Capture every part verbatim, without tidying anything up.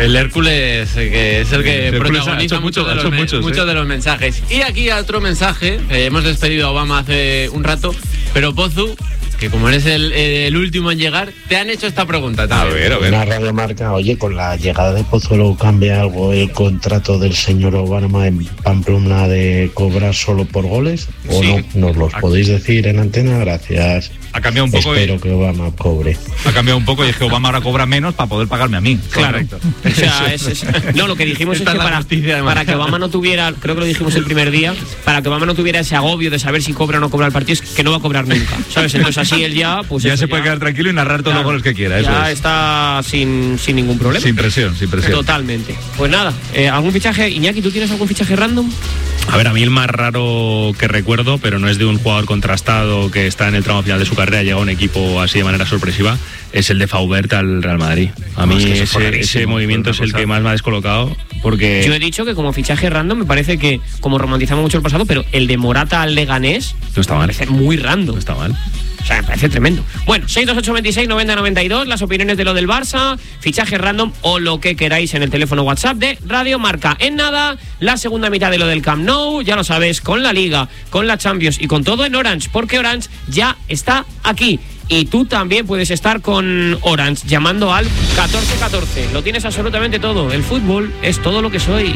El Hércules, que es el que el protagoniza muchos de, los, muchos, muchos ¿eh? de los mensajes. Y aquí otro mensaje, eh, hemos despedido a Obama hace un rato, pero Pozu, que como eres el, el último en llegar, te han hecho esta pregunta también. A ver, a ver. Una Radio Marca, oye, con la llegada de Pozuelo, ¿cambia algo el contrato del señor Obama en Pamplona de cobrar solo por goles? ¿O sí. no? ¿Nos los podéis decir en antena? Gracias. Ha cambiado un poco. Espero y... que Obama cobre. Ha cambiado un poco y es que Obama ahora cobra menos para poder pagarme a mí. Claro. O sea, es, es... No, lo que dijimos es que para, para que Obama no tuviera, creo que lo dijimos el primer día, para que Obama no tuviera ese agobio de saber si cobra o no cobra el partido, es que no va a cobrar nunca, ¿sabes? Entonces así él ya... Pues ya se puede ya... quedar tranquilo y narrar todos claro. los goles que quiera. Eso ya es. está sin, sin ningún problema. Sin presión, sin presión. Totalmente. Pues nada, eh, ¿algún fichaje? Iñaki, ¿tú tienes algún fichaje random? A ver, a mí el más raro que recuerdo, pero no es de un jugador contrastado que está en el tramo final de su carrera, llega a un equipo así de manera sorpresiva, es el de Faubert al Real Madrid. A mí no, es que ese, ese movimiento es el que más me ha descolocado, porque... Yo he dicho que como fichaje random me parece que, como romantizamos mucho el pasado, pero el de Morata al Leganés... No está mal. Me parece muy random. No está mal. O sea, me parece tremendo. Bueno, seis dos ocho veintiséis noventa noventa y dos, las opiniones de lo del Barça, fichaje random o lo que queráis en el teléfono WhatsApp de Radio Marca. En nada, la segunda mitad de lo del Camp Nou, ya lo sabes, con la Liga, con la Champions y con todo en Orange, porque Orange ya está aquí. Y tú también puedes estar con Orange llamando al catorce catorce. Lo tienes absolutamente todo. El fútbol es todo lo que soy.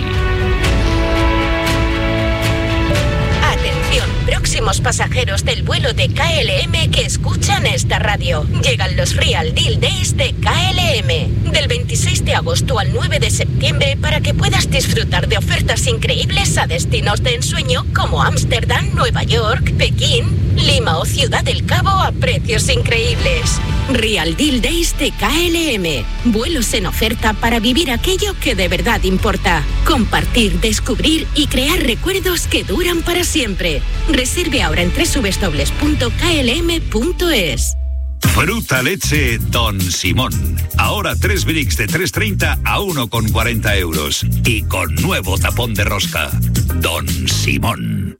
Próximos pasajeros del vuelo de K L M que escuchan esta radio. Llegan los Real Deal Days de K L M. Del veintiséis de agosto al nueve de septiembre para que puedas disfrutar de ofertas increíbles a destinos de ensueño como Ámsterdam, Nueva York, Pekín, Lima o Ciudad del Cabo a precios increíbles. Real Deal Days de K L M. Vuelos en oferta para vivir aquello que de verdad importa. Compartir, descubrir y crear recuerdos que duran para siempre. Reserve ahora en doble u doble u doble u punto k l m punto es. Fruta leche Don Simón. Ahora tres bricks de tres treinta a uno con cuarenta euros. Y con nuevo tapón de rosca. Don Simón.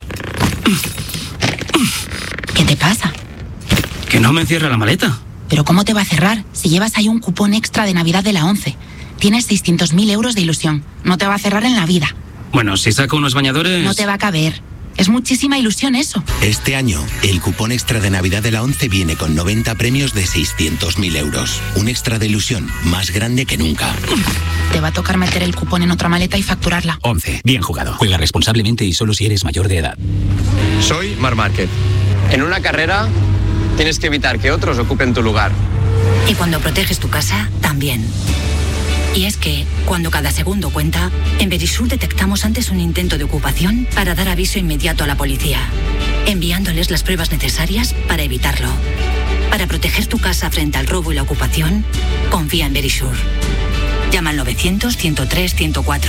¿Qué te pasa? Que no me cierra la maleta. ¿Pero cómo te va a cerrar si llevas ahí un cupón extra de Navidad de la ONCE? Tienes seiscientos mil euros de ilusión. No te va a cerrar en la vida. Bueno, si saco unos bañadores... No te va a caber. Es muchísima ilusión eso. Este año, el cupón extra de Navidad de la ONCE viene con noventa premios de seiscientos mil euros. Un extra de ilusión más grande que nunca. Te va a tocar meter el cupón en otra maleta y facturarla. ONCE. Bien jugado. Juega responsablemente y solo si eres mayor de edad. Soy Marc Márquez. En una carrera tienes que evitar que otros ocupen tu lugar. Y cuando proteges tu casa, también. Y es que, cuando cada segundo cuenta, en Verisur detectamos antes un intento de ocupación para dar aviso inmediato a la policía, enviándoles las pruebas necesarias para evitarlo. Para proteger tu casa frente al robo y la ocupación, confía en Verisur. Llama al novecientos, ciento tres, ciento cuatro.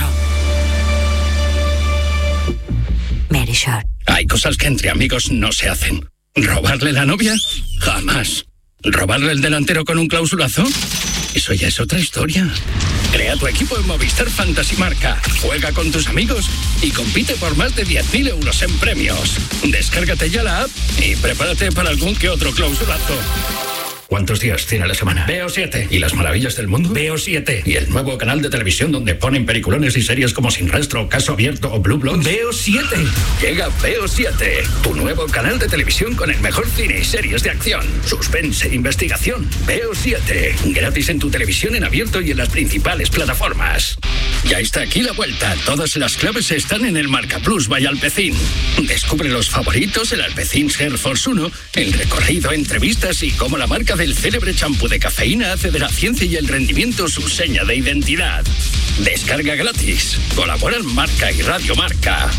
Verisur. Hay cosas que entre amigos no se hacen. ¿Robarle la novia? Jamás. ¿Robarle el delantero con un clausulazo? Eso ya es otra historia. Crea tu equipo en Movistar Fantasy Marca. Juega con tus amigos y compite por más de diez mil euros en premios. Descárgate ya la app y prepárate para algún que otro clausulazo. ¿Cuántos días tiene la semana? Veo siete. ¿Y las maravillas del mundo? Veo siete. ¿Y el nuevo canal de televisión donde ponen peliculones y series como Sin Rastro, Caso Abierto o Blue Bloods? Veo siete. Llega Veo siete, tu nuevo canal de televisión con el mejor cine y series de acción, suspense e investigación. Veo siete. Gratis en tu televisión en abierto y en las principales plataformas. Ya está aquí la vuelta. Todas las claves están en el Marca Plus by Alpecin. Descubre los favoritos, el Alpecin Hair Force uno, el recorrido, entrevistas y cómo la marca del célebre champú de cafeína hace de la ciencia y el rendimiento su seña de identidad. Descarga gratis. Colaboran Marca y Radio Marca.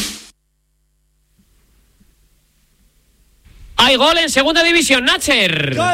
Hay gol en segunda división, Nacher. ¡Gol!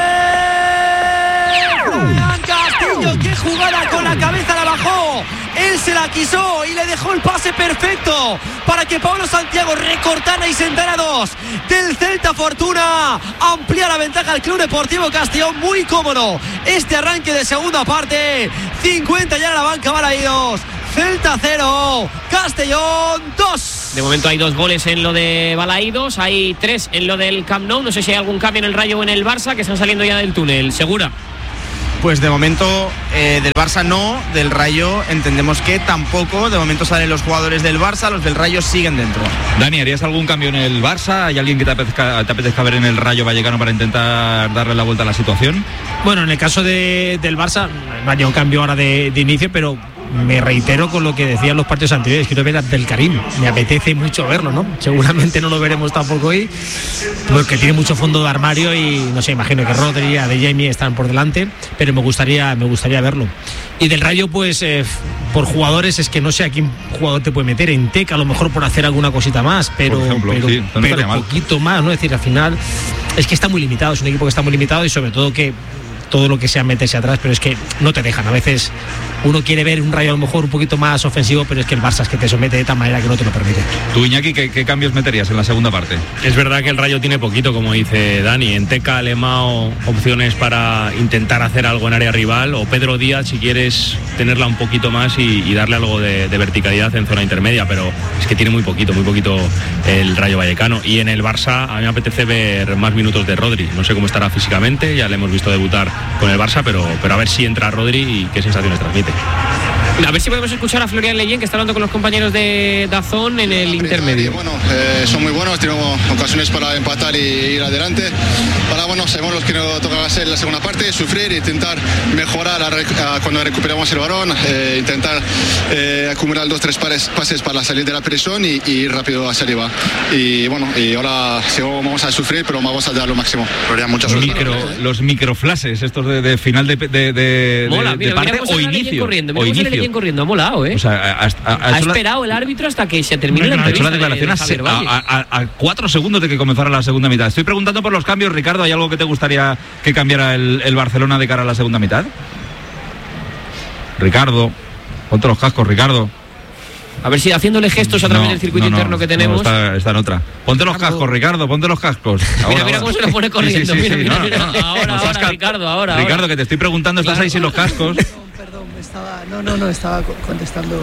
Castillo, qué jugada, con la cabeza la bajó. Él se la quiso y le dejó el pase perfecto para que Pablo Santiago recortara y sentara dos del Celta Fortuna. Amplía la ventaja al Club Deportivo Castellón, muy cómodo este arranque de segunda parte. cincuenta ya en la banca, Balaídos. Celta cero, Castellón dos. De momento hay dos goles en lo de Balaídos, hay tres en lo del Camp Nou. No sé si hay algún cambio en el Rayo o en el Barça, que están saliendo ya del túnel. Segura. Pues de momento eh, del Barça no, del Rayo entendemos que tampoco. De momento salen los jugadores del Barça, los del Rayo siguen dentro. Dani, ¿harías algún cambio en el Barça? ¿Hay alguien que te apetezca, te apetezca ver en el Rayo Vallecano para intentar darle la vuelta a la situación? Bueno, en el caso de, del Barça, no haría un cambio ahora de, de inicio, pero me reitero con lo que decían los partidos anteriores. Quiero ver a Abdelkarim, me apetece mucho verlo, ¿no? Seguramente no lo veremos tampoco hoy, porque tiene mucho fondo de armario y no sé, imagino que Rodri y de Jamie están por delante, pero me gustaría me gustaría verlo. Y del Rayo, pues eh, por jugadores es que no sé a quién jugador te puede meter. En Teca a lo mejor por hacer alguna cosita más, pero, por ejemplo, pero, sí, no pero poquito más, ¿no? Es decir, al final es que está muy limitado, es un equipo que está muy limitado y sobre todo que todo lo que sea meterse atrás, pero es que no te dejan. A veces uno quiere ver un Rayo a lo mejor un poquito más ofensivo, pero es que el Barça es que te somete de tal manera que no te lo permite. Tú, Iñaki, ¿qué, qué cambios meterías en la segunda parte? Es verdad que el Rayo tiene poquito, como dice Dani. En Teca, Alemao, opciones para intentar hacer algo en área rival, o Pedro Díaz, si quieres tenerla un poquito más y, y darle algo de, de verticalidad en zona intermedia, pero es que tiene muy poquito, muy poquito el Rayo Vallecano. Y en el Barça a mí me apetece ver más minutos de Rodri. No sé cómo estará físicamente, ya le hemos visto debutar con el Barça, pero, pero a ver si entra Rodri y qué sensaciones transmite. A ver si podemos escuchar a Florian Leyen, que está hablando con los compañeros de Dazón en el intermedio. Bueno, eh, son muy buenos, tenemos ocasiones para empatar y ir adelante. Ahora, bueno, sabemos lo que nos toca hacer en la segunda parte, sufrir, intentar mejorar a rec- a cuando recuperamos el balón, eh, intentar eh, acumular dos, tres pares, pases para salir de la presión y, y ir rápido hacia arriba. Y bueno, y ahora sí, vamos a sufrir, pero vamos a dar lo máximo. Florian, mucha los suerte. Micro, los microflashes, estos de, de final de, de, de, Mola, de, mira, de parte mira o inicio. Corriendo, o inicio. corriendo, ha molado, ¿eh? O sea, ha, ha, ha, ha esperado la... el árbitro hasta que se termine la entrevista. Ha hecho la de, declaración de a, a, a cuatro segundos de que comenzara la segunda mitad. Estoy preguntando por los cambios, Ricardo. ¿Hay algo que te gustaría que cambiara el, el Barcelona de cara a la segunda mitad? Ricardo, ponte los cascos, Ricardo. A ver si haciéndole gestos a través no, del circuito no, no, interno que tenemos. No, está, está en otra. Ponte los cascos, Ricardo, ponte los cascos. Ahora, mira, mira cómo se lo pone corriendo. Sí, sí, sí, mira, sí, mira, no, mira. No, ahora, ahora, ca- Ricardo, ahora. Ricardo, ahora. que te estoy preguntando, ¿estás claro. ahí sin los cascos? Perdón, me estaba, no, no, no, estaba contestando.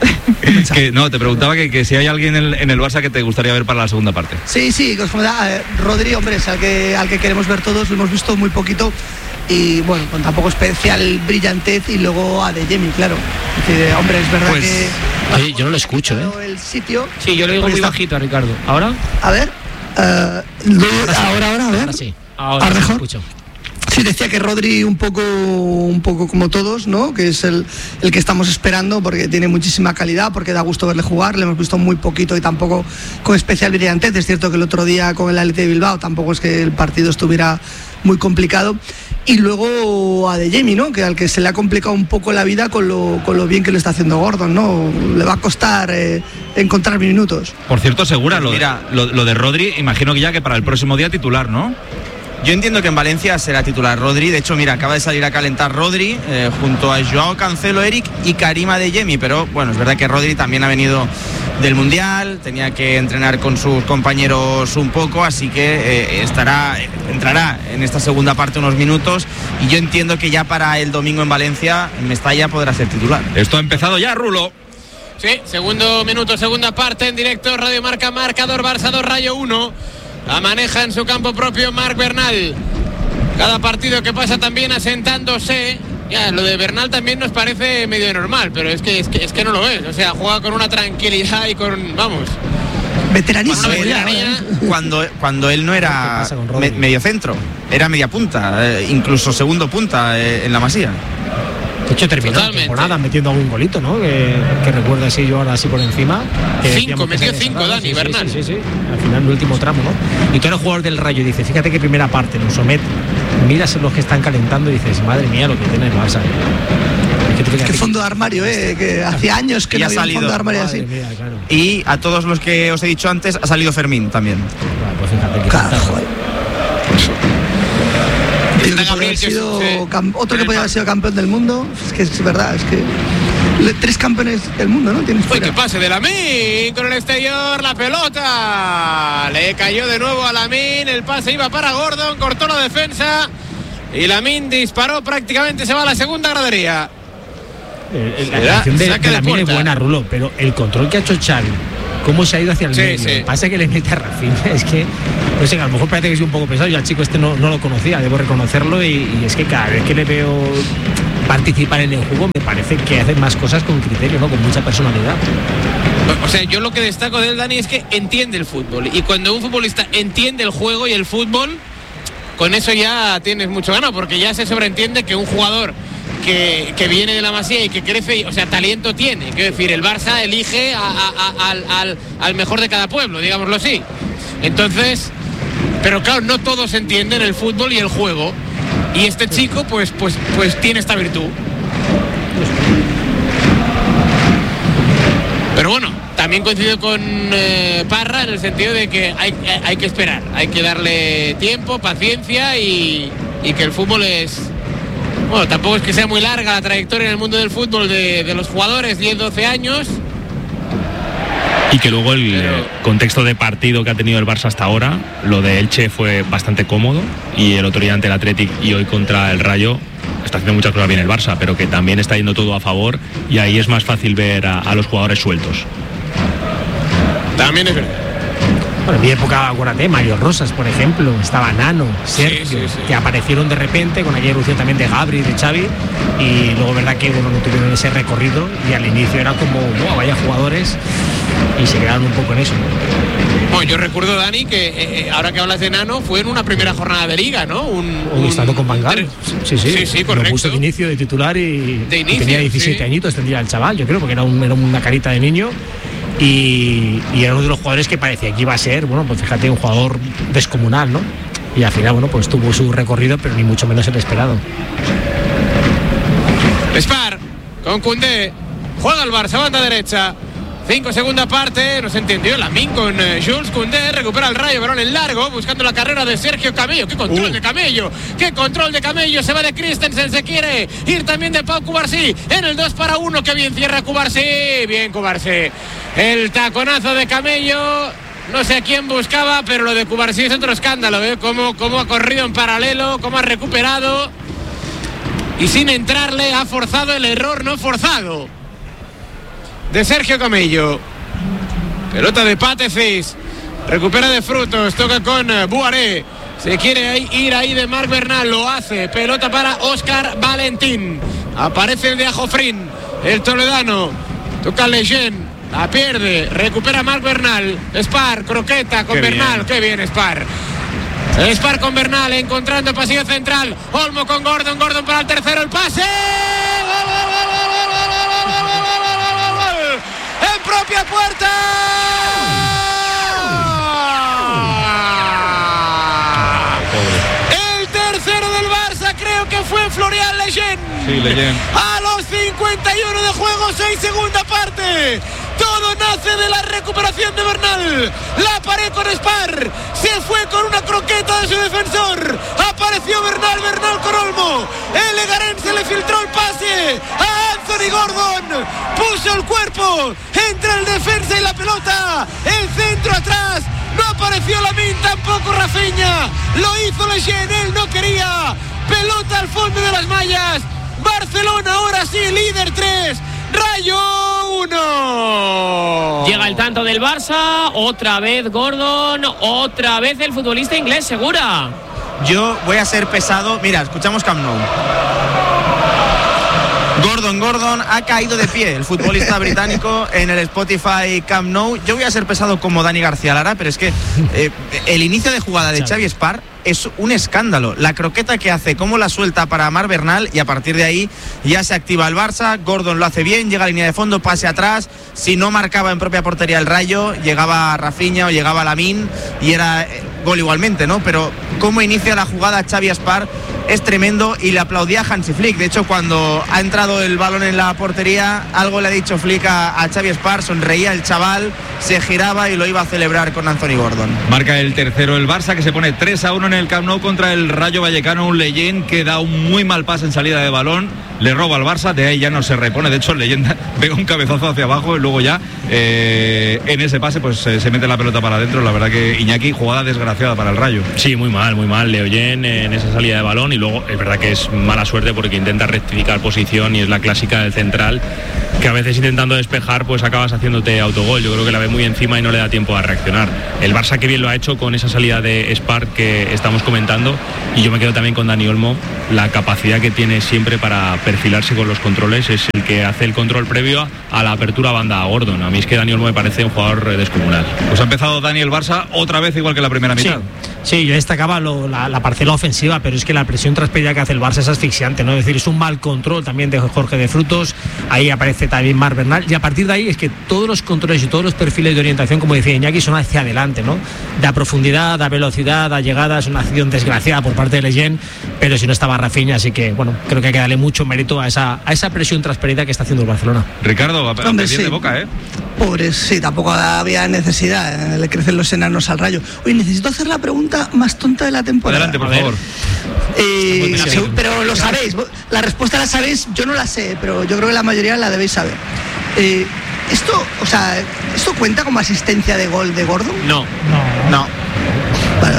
Que, no, te preguntaba que, que si hay alguien en el, en el Barça que te gustaría ver para la segunda parte. Sí, sí, como da, eh, Rodri, hombre, es al que, al que queremos ver todos, lo hemos visto muy poquito. Y bueno, con tampoco especial brillantez. Y luego a De Jemi, claro. Es decir, hombre, es verdad pues, que. Oye, yo no lo escucho, ¿eh? El sitio. Sí, yo lo digo muy está... bajito a Ricardo. ¿Ahora? A ver. Uh, ahora, ahora, ahora, a ver. Ahora sí. Ahora, ahora mejor. Escucho. Sí, decía que Rodri un poco un poco como todos, ¿no? Que es el, el que estamos esperando porque tiene muchísima calidad, porque da gusto verle jugar. Le hemos visto muy poquito y tampoco con especial brillantez. Es cierto que el otro día con el Athletic de Bilbao tampoco es que el partido estuviera muy complicado. Y luego a De Jemi, ¿no? Que al que se le ha complicado un poco la vida con lo, con lo bien que lo está haciendo Gordon, ¿no? Le va a costar eh, encontrar minutos. Por cierto, Segura, lo, Mira, lo, lo de Rodri, imagino que ya que para el próximo día titular, ¿no? Yo entiendo que en Valencia será titular Rodri. De hecho, mira, acaba de salir a calentar Rodri eh, junto a Joao Cancelo, Eric y Karima De Jemi. Pero bueno, es verdad que Rodri también ha venido del Mundial, tenía que entrenar con sus compañeros un poco, así que eh, estará, entrará en esta segunda parte unos minutos. Y yo entiendo que ya para el domingo en Valencia, en Mestalla, podrá ser titular. Esto ha empezado ya, Rulo. Sí, segundo minuto, segunda parte en directo, Radio Marca, marcador Barça dos, Rayo uno. La maneja en su campo propio Marc Bernal. Cada partido que pasa también asentándose. Ya, lo de Bernal también nos parece medio normal, pero es que, es que, es que no lo es. O sea, juega con una tranquilidad y con, vamos, veteranísimo. Cuando, él, cuando, cuando él no era me, medio centro, era media punta, eh, incluso segundo punta eh, en la Masía. De hecho, terminó la temporada metiendo algún golito, ¿no? Que, que recuerda así yo ahora así por encima. Cinco, metió cinco, Dani, sí, Bernal. Sí, sí, sí, al final, el último tramo, ¿no? Y tú eres jugador del Rayo y dices, fíjate que primera parte nos somete, miras los que están calentando y dices, madre mía, lo que tiene el Barça. Es que, es que fondo de armario, eh, que hacía años que no había un fondo de armario así. Mía, claro. Y a todos los que os he dicho antes, ha salido Fermín también. Bueno, pues fíjate que claro, joder. Que Gabriel, sido, sí. cam- otro que podría haber sido campeón del mundo. Es que es verdad, es que le, tres campeones del mundo, ¿no? Tienes Uy, que pase de Lamine con el exterior, la pelota le cayó de nuevo a Lamine, el pase iba para Gordon, cortó la defensa y Lamine disparó, prácticamente se va a la segunda gradería. El, el, la acción de, de Lamine es buena, Rulo, pero el control que ha hecho Xavi cómo se ha ido hacia el Sí, medio. sí. Pasa que le mete a Rafinha, es que, no sé, a lo mejor parece que es un poco pesado. Yo al chico este no, no lo conocía, debo reconocerlo, y, y es que cada vez que le veo participar en el juego me parece que hace más cosas con criterio, ¿no? Con mucha personalidad. O sea, yo lo que destaco de él, Dani, es que entiende el fútbol. Y cuando un futbolista entiende el juego y el fútbol, con eso ya tienes mucho ganado, porque ya se sobreentiende que un jugador que, que viene de la Masía y que crece, o sea, talento tiene. Quiero decir, el Barça elige a, a, a, al, al, al mejor de cada pueblo, digámoslo así. Entonces, pero claro, no todos entienden el fútbol y el juego. Y este chico, pues, pues, pues tiene esta virtud. Pero bueno, también coincido con eh, Parra en el sentido de que hay, hay que esperar, hay que darle tiempo, paciencia y, y que el fútbol es... Bueno, tampoco es que sea muy larga la trayectoria en el mundo del fútbol de, de los jugadores, diez, doce años. Y que luego el Pero... contexto de partido que ha tenido el Barça hasta ahora, lo de Elche fue bastante cómodo, y el otro día ante el Athletic y hoy contra el Rayo está haciendo muchas cosas bien el Barça, pero que también está yendo todo a favor, y ahí es más fácil ver a, a los jugadores sueltos. También es verdad. Bueno, en mi época, acuérdate, Mario Rosas, por ejemplo, estaba Nano, Sergio, sí, sí, sí. que aparecieron de repente con aquella erupción también de Gabri y de Xavi, y luego verdad que bueno, no tuvieron ese recorrido, y al inicio era como, wow, vaya jugadores, y se quedaron un poco en eso, ¿no? Bueno, yo recuerdo, Dani, que eh, ahora que hablas de Nano, fue en una primera jornada de Liga, ¿no? Un, un estando con Van Gaal. Sí, sí, sí, sí, correcto. Lo puso de inicio, de titular, y, de inicio, y tenía diecisiete sí. añitos, tendría el chaval, yo creo, porque era, un, era una carita de niño. Y, y era uno de los jugadores que parecía que iba a ser, bueno, pues fíjate, un jugador descomunal, ¿no? Y al final, bueno, pues tuvo su recorrido, pero ni mucho menos el esperado. Spar, con Koundé, juega el Barça, banda derecha. Cinco, segunda parte, no se entendió. Lamine con eh, Jules Koundé, recupera el Rayo, balón en largo, buscando la carrera de Sergio Camello. ¡Qué control uh. de Camello! ¡Qué control de Camello! Se va de Christensen, se quiere ir también de Pau Cubarsí en el dos para uno. ¡Qué bien cierra Cubarsí! Bien Cubarsí. El taconazo de Camello, no sé a quién buscaba, pero lo de Cubarsí es otro escándalo, ¿eh? Cómo, cómo ha corrido en paralelo, cómo ha recuperado y sin entrarle ha forzado el error no forzado de Sergio Camello. Pelota de Patecis, recupera de Frutos, toca con Buaré, se quiere ir ahí de Marc Bernal, lo hace. Pelota para Óscar Valentín, aparece el de Ajofrín, el toledano, toca Lejeune, la pierde, recupera Marc Bernal. Spar, croqueta con qué Bernal, bien. Qué bien Spar. Spar con Bernal, encontrando pasillo central. Olmo con Gordon, Gordon para el tercero, el pase. ¡Gol, gol, gol, gol, gol, gol, gol, gol, gol! ¡En propia puerta! El tercero del Barça, creo que fue Florian Lejeune. Sí, Lejeune. A los cincuenta y uno de juego, seis segunda parte. Todo nace de la recuperación de Bernal. La pared con Spar. Se fue con una croqueta de su defensor. Apareció Bernal, Bernal con Olmo. El Egarense le filtró el pase a Anthony Gordon. Puso el cuerpo entre el defensa y la pelota. El centro atrás. No apareció Lamine, tampoco Rafinha. Lo hizo Lejeune, él no quería. Pelota al fondo de las mallas. Barcelona ahora sí, líder tres. Rayo uno. Llega el tanto del Barça, otra vez Gordon, otra vez el futbolista inglés, Segura. Yo voy a ser pesado. Mira, escuchamos Camp Nou. Gordon, Gordon ha caído de pie, el futbolista británico, en el Spotify Camp Nou. Yo voy a ser pesado como Dani García Lara, pero es que eh, el inicio de jugada de Xavi Spar es un escándalo. La croqueta que hace, cómo la suelta para Marc Bernal, y a partir de ahí ya se activa el Barça. Gordon lo hace bien, llega a línea de fondo, pase atrás. Si no marcaba en propia portería el Rayo, llegaba Rafinha o llegaba Lamine y era gol igualmente, ¿no? Pero cómo inicia la jugada Xavi Spar es tremendo, y le aplaudía a Hansi Flick. De hecho, cuando ha entrado el balón en la portería, algo le ha dicho Flick a, a Xavi Spar, sonreía el chaval, se giraba y lo iba a celebrar con Anthony Gordon. Marca el tercero el Barça, que se pone tres a uno en el Camp Nou contra el Rayo Vallecano. Un Lejeune que da un muy mal pase en salida de balón, le roba al Barça, de ahí ya no se repone. De hecho, el Lejeune pega un cabezazo hacia abajo y luego ya eh, en ese pase pues eh, se mete la pelota para adentro. La verdad que Iñaki, jugada desgraciada para el Rayo. Sí, muy mal, muy mal Lejeune en esa salida de balón, y luego es verdad que es mala suerte porque intenta rectificar posición y es la clásica del central que a veces intentando despejar pues acabas haciéndote autogol. Yo creo que la ve muy encima y no le da tiempo a reaccionar. El Barça que bien lo ha hecho con esa salida de Spark que estamos comentando, y yo me quedo también con Dani Olmo. La capacidad que tiene siempre para perfilarse con los controles, es el que hace el control previo a la apertura banda a Gordon. A mí es que Dani Olmo me parece un jugador descomunal. Pues ha empezado Dani el Barça otra vez igual que la primera mitad. Sí, sí, yo destacaba lo, la, la parcela ofensiva, pero es que la presión transpedida que hace el Barça es asfixiante, ¿no? Es decir, es un mal control también de Jorge de Frutos, ahí aparece también Marc Bernal, y a partir de ahí es que todos los controles y todos los perfiles de orientación, como decía Iñaki, son hacia adelante, ¿no? Da profundidad, da velocidad, da llegada, es una acción desgraciada por parte de Leyen, pero si no estaba Rafinha, así que, bueno, creo que hay que darle mucho mérito a esa, a esa presión transparida que está haciendo el Barcelona. Ricardo, a Hombre, sí. de boca, ¿eh? Pobres, sí, tampoco había necesidad, ¿eh? Le crecen los enanos al Rayo. Oye, necesito hacer la pregunta más tonta de la temporada. Adelante, por favor. Eh, pero lo sabéis, la respuesta la sabéis, yo no la sé, pero yo creo que la mayoría la debéis saber. Eh, esto, o sea, ¿esto cuenta como asistencia de gol de Gordon? No. No. No. Vale.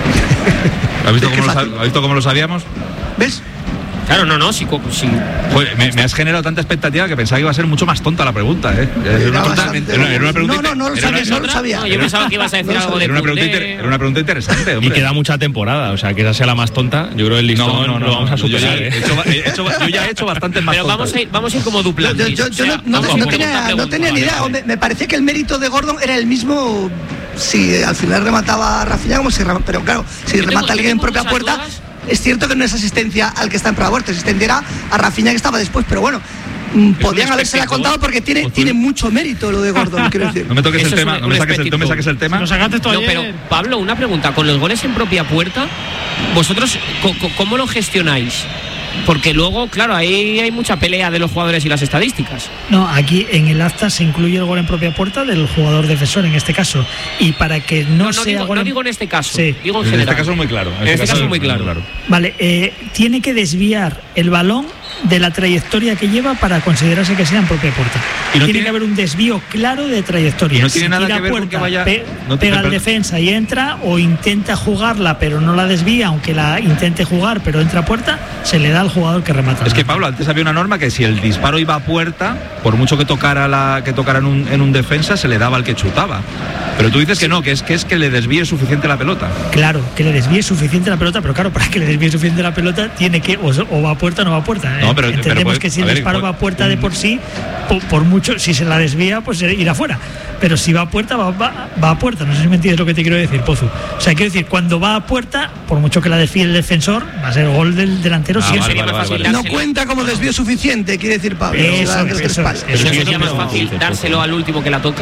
¿Has visto, cómo lo, ¿Has visto cómo lo sabíamos? ¿Ves? Claro, no, no, sí. sí. Pues me, me has generado tanta expectativa que pensaba que iba a ser mucho más tonta la pregunta, ¿eh? Era una, tonta, era, era una pregunta. No, no, no lo sabía, no lo sabía. No, yo pensaba que ibas a decir no, algo de era una, pregunta inter, era una pregunta interesante, hombre. Y queda mucha temporada, o sea, que esa sea la más tonta. Yo creo que el listón no, no, no, lo vamos a superar. Yo ya, ¿eh? he, hecho, he hecho, yo ya he hecho bastantes más Pero tontas. vamos a ir, vamos a ir como dupla. Yo, yo, yo o sea, no, no, no, tenía, no tenía ni idea. Me, me parecía que el mérito de Gordon era el mismo si al final remataba a Rafinha como si remata, pero claro, si yo remata tengo, alguien en propia puerta, dudas. Es cierto que no es asistencia al que está en propia puerta, asistencia era a Rafinha que estaba después, pero bueno, podrían habérsela contado porque tiene, tiene mucho mérito lo de Gordon, quiero decir. No me toques el tema, no me saques el, no me saques el tema. No, pero Pablo, una pregunta, con los goles en propia puerta, vosotros ¿cómo lo gestionáis? Porque luego, claro, ahí hay mucha pelea de los jugadores y las estadísticas. No, aquí en el acta se incluye el gol en propia puerta del jugador defensor en este caso. Y para que no, no, no sea sea digo, gol no en... digo en este caso, sí. digo en, en general. este caso es muy claro. En, en este, este caso es muy claro. claro. Vale, eh, tiene que desviar el balón de la trayectoria que lleva para considerarse que sea en propia puerta. Y no tiene, tiene que haber un desvío claro de trayectoria. Y no tiene si nada tira que ver puerta, con que vaya... Pe no pega al per... defensa y entra, o intenta jugarla pero no la desvía, aunque la intente jugar pero entra a puerta, se le da al jugador que remata. Es que, Pablo, antes había una norma que si el disparo iba a puerta, por mucho que tocara la que tocara en un, en un defensa, se le daba al que chutaba. Pero tú dices sí. que no, que es que es que le desvíe suficiente la pelota. Claro, que le desvíe suficiente la pelota, pero claro, para que le desvíe suficiente la pelota tiene que o, o va a puerta o no va a puerta. No, pero, entendemos pero puede, que si el ver, disparo puede, va a puerta de por sí, por, por mucho, si se la desvía, pues irá fuera. Pero si va a puerta, va, va, va a puerta. No sé si me entiendes lo que te quiero decir, Pozu. O sea, quiero decir, cuando va a puerta, por mucho que la desvíe el defensor, va a ser gol del delantero. Ah, siempre. vale, vale, vale, vale. No cuenta como desvío suficiente, quiere decir Pablo. Eso, eso, eso, eso, eso sería más fácil dárselo al último que la toca.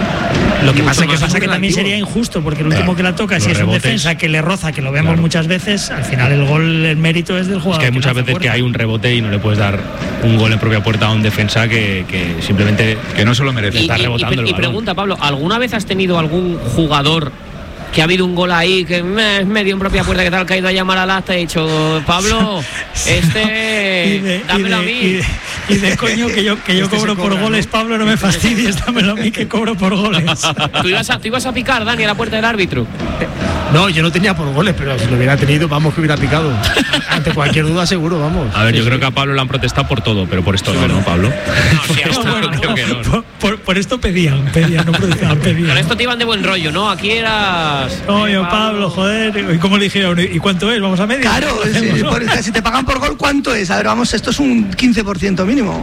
Lo que pasa, que, pasa que también sería injusto, porque el último que la toca, si es un defensa que le roza, que lo vemos claro. muchas veces, al final el gol, el mérito es del jugador. Es que hay muchas veces que hay un rebote y no le puedes dar un gol en propia puerta a un defensa que, que simplemente que no se lo merece. Y, está y, rebotando y, el y balón. Pregunta, Pablo, ¿alguna vez has tenido algún jugador que ha habido un gol ahí que es medio en propia puerta, que tal, caído a llamar al acta y ha dicho, Pablo, este y de, dámelo y de, a mí y de, y de coño que yo, que yo este cobro cobra, por goles, ¿no? Pablo, no me fastidies, dámelo a mí que cobro por goles. ¿Tú ibas, a, ¿Tú ibas a picar, Dani, a la puerta del árbitro? No, yo no tenía por goles, pero si lo hubiera tenido, vamos, que hubiera picado. Ante cualquier duda, seguro, vamos. A ver, sí, yo sí. creo que a Pablo le han protestado por todo, pero por esto sí, no, ¿no, Pablo? No, sí, no, bueno, creo que no, ¿no? Por, por, por esto pedían, pedían, no protestaban, pedían. Con esto te iban de buen rollo, ¿no? Aquí eras... Oye, Pablo, Pablo, joder, ¿y cómo le dijeron? ¿Y cuánto es? ¿Vamos a medir? Claro, si, por, si te pagan por gol, ¿cuánto es? A ver, vamos, esto es un quince por ciento mínimo.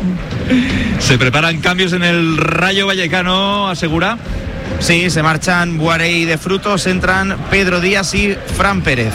Se preparan cambios en el Rayo Vallecano, asegura. Sí, se marchan Buaré y De Frutos, entran Pedro Díaz y Fran Pérez.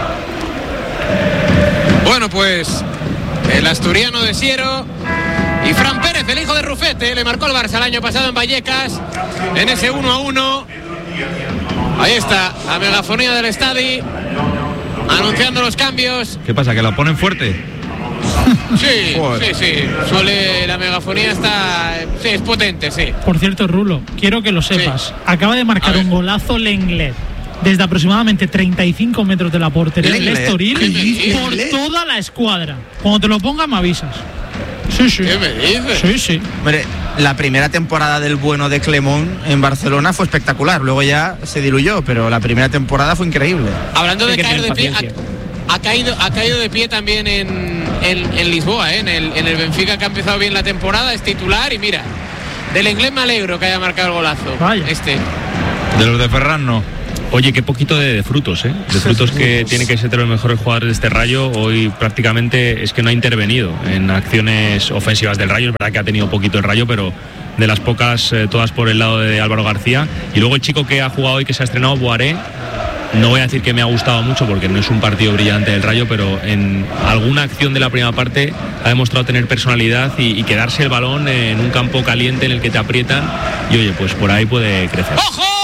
Bueno, pues el asturiano de Siero y Fran Pérez, el hijo de Rufete, le marcó el Barça el año pasado en Vallecas, en ese uno a uno. Ahí está la megafonía del estadio anunciando los cambios. ¿Qué pasa, que la ponen fuerte? Sí, sí, sí. Suele, la megafonía está, sí, es potente, sí. Por cierto, Rulo, quiero que lo sepas. Sí. Acaba de marcar un golazo Lenglet desde aproximadamente treinta y cinco metros de la portería del Estoril por toda la escuadra. Cuando te lo ponga me avisas. Sí, sí. ¿Qué me dices? Sí, sí. Hombre, la primera temporada del bueno de Clemón en Barcelona fue espectacular. Luego ya se diluyó, pero la primera temporada fue increíble. Hablando de caer de pie, ha, ha, caído, ha caído de pie también en, en, en Lisboa, ¿eh? en, el, en el Benfica, que ha empezado bien la temporada, es titular y mira, del inglés me alegro que haya marcado el golazo. Vaya. Este. De los de Ferran no. Oye, qué poquito de, de frutos, ¿eh? De frutos que tiene que ser de los mejores jugadores de este Rayo. Hoy prácticamente es que no ha intervenido en acciones ofensivas del Rayo. Es verdad que ha tenido poquito el Rayo, pero de las pocas, eh, todas por el lado de Álvaro García. Y luego el chico que ha jugado hoy, que se ha estrenado, Boaré. No voy a decir que me ha gustado mucho porque no es un partido brillante del Rayo, pero en alguna acción de la primera parte ha demostrado tener personalidad y, y quedarse el balón en un campo caliente en el que te aprietan. Y oye, pues por ahí puede crecer. ¡Ojo!